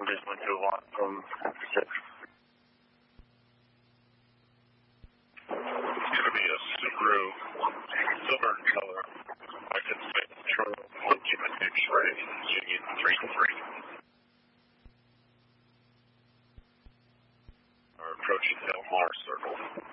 We just went to a lot from 6. It's going to be a Subaru, silver in color. I can say control, Union X-ray, Union 33. Are approaching Del Mar Circle.